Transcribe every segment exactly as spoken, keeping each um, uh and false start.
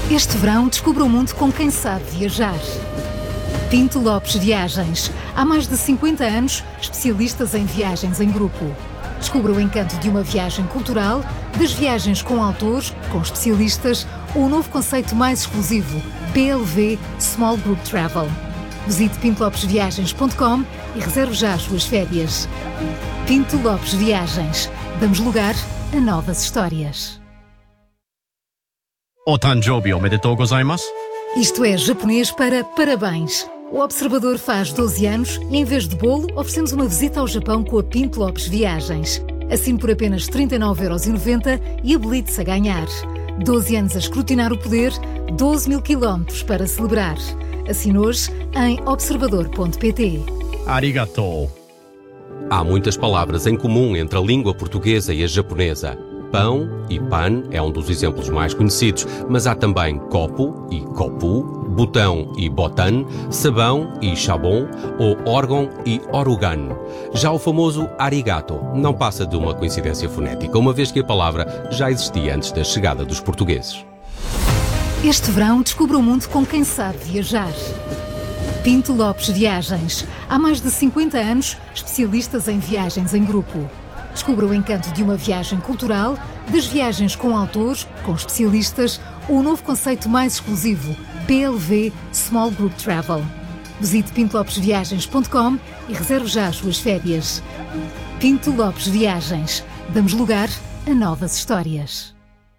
Este verão, descubra o mundo com quem sabe viajar. Pinto Lopes Viagens. Há mais de cinquenta anos, especialistas em viagens em grupo. Descubra o encanto de uma viagem cultural, das viagens com autores, com especialistas, ou o novo conceito mais exclusivo, P L V Small Group Travel. Visite pinto lopes viagens ponto com e reserve já as suas férias. Pinto Lopes Viagens. Damos lugar a novas histórias. Otanjobi omedetou gozaimasu? Isto é japonês para parabéns. O Observador faz doze anos e, em vez de bolo, oferecemos uma visita ao Japão com a Pinto Lopes Viagens. Assine por apenas trinta e nove euros e noventa e habilite-se a ganhar. doze anos a escrutinar o poder, doze mil quilómetros para celebrar. Assine hoje em observador ponto pt. Arigatou. Há muitas palavras em comum entre a língua portuguesa e a japonesa. Pão e pan é um dos exemplos mais conhecidos, mas há também copo e kopu, botão e botan, sabão e shabon ou órgão e orugan. Já o famoso arigato não passa de uma coincidência fonética, uma vez que a palavra já existia antes da chegada dos portugueses. Este verão, descubra o mundo com quem sabe viajar. Pinto Lopes Viagens. Há mais de cinquenta anos, especialistas em viagens em grupo. Descubra o encanto de uma viagem cultural, das viagens com autores, com especialistas, ou o novo conceito mais exclusivo, P L V Small Group Travel. Visite pinto lopes viagens ponto com e reserve já as suas férias. Pinto Lopes Viagens. Damos lugar a novas histórias.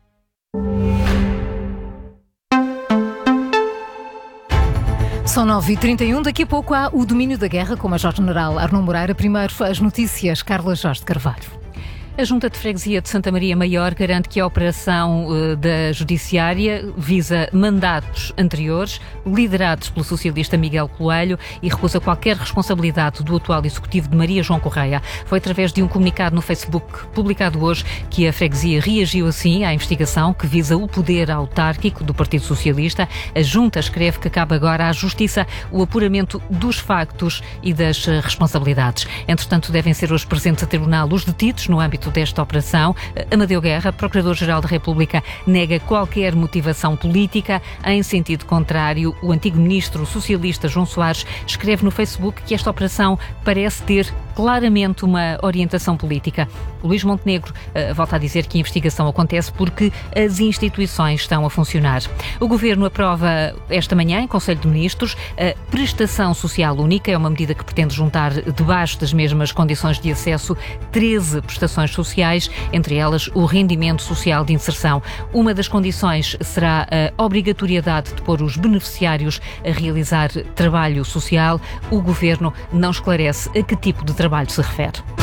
São nove e trinta e um, daqui a pouco há o Domínio da Guerra com o Major-General Arnaud Moreira. Primeiro as notícias, Carla Jorge de Carvalho. A Junta de Freguesia de Santa Maria Maior garante que a operação uh, da Judiciária visa mandatos anteriores, liderados pelo socialista Miguel Coelho, e recusa qualquer responsabilidade do atual executivo de Maria João Correia. Foi através de um comunicado no Facebook publicado hoje que a freguesia reagiu assim à investigação que visa o poder autárquico do Partido Socialista. A Junta escreve que cabe agora à Justiça o apuramento dos factos e das responsabilidades. Entretanto, devem ser hoje presentes a tribunal os detidos no âmbito desta operação. Amadeu Guerra, Procurador-Geral da República, nega qualquer motivação política. Em sentido contrário, o antigo ministro socialista João Soares escreve no Facebook que esta operação parece ter claramente uma orientação política. Luís Montenegro uh, volta a dizer que a investigação acontece porque as instituições estão a funcionar. O Governo aprova esta manhã, em Conselho de Ministros, a prestação social única. É uma medida que pretende juntar debaixo das mesmas condições de acesso treze prestações sociais, entre elas o rendimento social de inserção. Uma das condições será a obrigatoriedade de pôr os beneficiários a realizar trabalho social. O Governo não esclarece a que tipo de trabalho se refere.